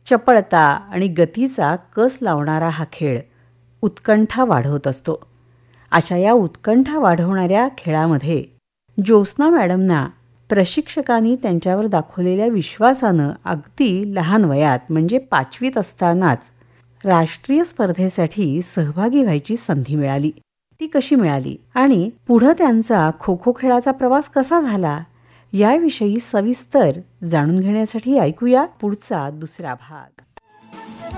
चपळता आणि गतीचा कस लावणारा हा खेळ उत्कंठा वाढवत असतो. अशा या उत्कंठा वाढवणाऱ्या खेळामध्ये ज्योत्स्ना मॅडमना प्रशिक्षकांनी त्यांच्यावर दाखवलेल्या विश्वासानं अगदी लहान वयात म्हणजे 5वीत असतानाच राष्ट्रीय स्पर्धेसाठी सहभागी व्हायची संधी मिळाली. ती कशी मिळाली आणि पुढं त्यांचा खो खो खेळाचा प्रवास कसा झाला याविषयी सविस्तर जाणून घेण्यासाठी ऐकूया पुढचा दुसरा भाग.